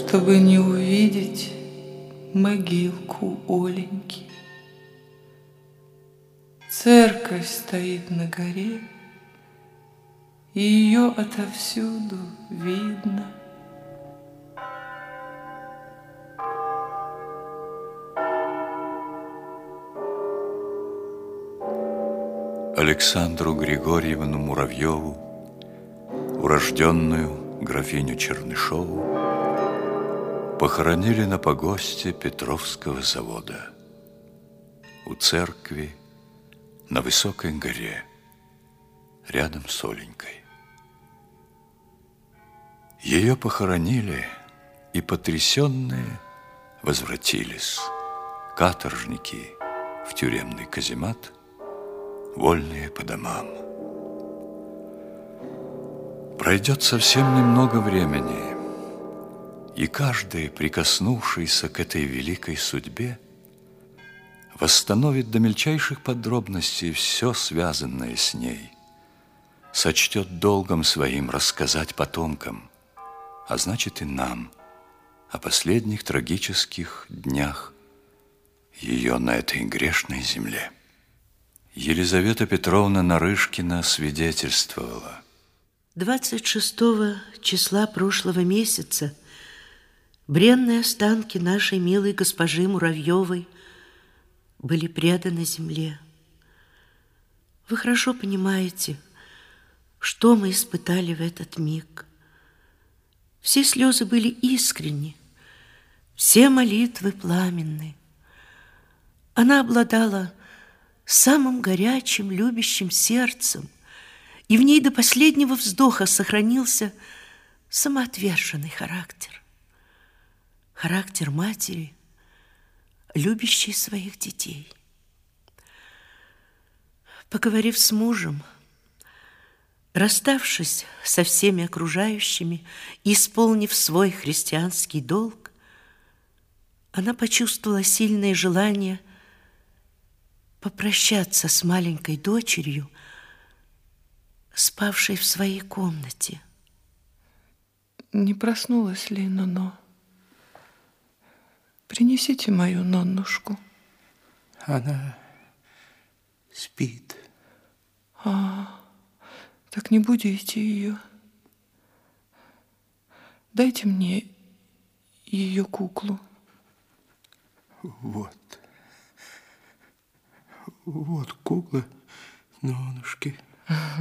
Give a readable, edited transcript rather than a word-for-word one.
чтобы не увидеть могилку Оленьки. Церковь стоит на горе, и ее отовсюду видно. Александру Григорьевну Муравьеву, урожденную графиню Чернышову, похоронили на погосте Петровского завода у церкви на высокой горе, рядом с Оленькой. Ее похоронили, и потрясенные возвратились каторжники в тюремный каземат, вольные по домам. Пройдет совсем немного времени, и каждый, прикоснувшийся к этой великой судьбе, восстановит до мельчайших подробностей все связанное с ней, сочтет долгом своим рассказать потомкам, а значит и нам, о последних трагических днях ее на этой грешной земле. Елизавета Петровна Нарышкина свидетельствовала. 26 числа прошлого месяца бренные останки нашей милой госпожи Муравьевой были преданы земле. Вы хорошо понимаете, что мы испытали в этот миг. Все слезы были искренни, все молитвы пламенны. Она обладала самым горячим, любящим сердцем, и в ней до последнего вздоха сохранился самоотверженный характер. Характер матери, любящей своих детей. Поговорив с мужем, расставшись со всеми окружающими, исполнив свой христианский долг, она почувствовала сильное желание попрощаться с маленькой дочерью, спавшей в своей комнате. Не проснулась ли Ноно? Принесите мою Ноннушку. Она спит. Так не будете ее. Дайте мне ее куклу. Вот кукла Нонушки.